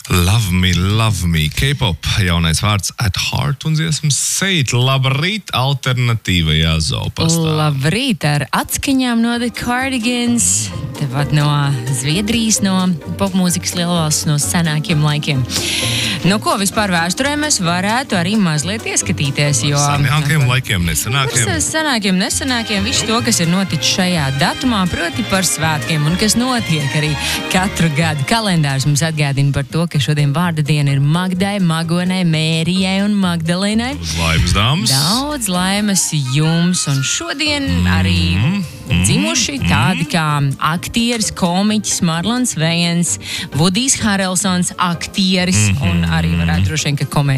Love me, K-pop, jaunais vārds At Heart un dziesmas Say It. Labrīt, alternatīvajā zoopastā. Labrīt, ar atskaņām no The Cardigans, tepat no Zviedrijas, no popmūzikas lielvalsts, no senākiem laikiem. No ko vispār vēsturē mēs varētu arī mazliet ieskatīties, jo... Senākiem laikiem, nesenākiem. Senākiem, nesenākiem, visu to, kas ir noticis šajā datumā, proti par svētkiem un kas notiek arī katru gadu. Kalendārs mums atgādina par to, ka šodien vārda diena ir Magdai, Magonai, Mērijai un Magdalēnai. Laimes dāmas. Daudz laimes jums, un šodien arī dzimuši tādi kā aktieris, komiķis Marlons Vejens, Vudijs Harelsons, aktieris, un arī varētu droši vien, ka komēdijas